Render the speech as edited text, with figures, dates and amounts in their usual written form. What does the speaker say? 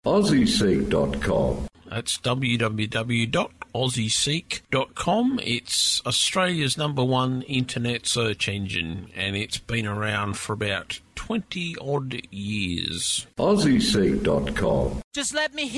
AussieSeek.com. That's www.aussieseek.com. It's Australia's #1 internet search engine, and it's been around for about 20-odd years. AussieSeek.com. Just let me